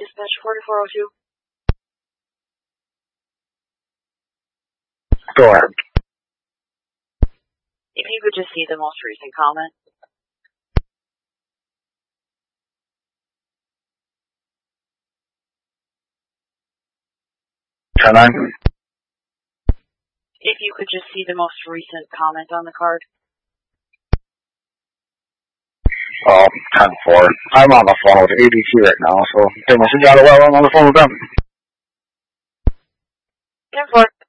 Dispatch 4402. Go ahead. If you could just see the most recent comment. 10-9. If you could just see the most recent comment on the card. Oh, 10-4. I'm on the phone with ADT right now, so they must have got it while I'm on the phone with them. 10-4.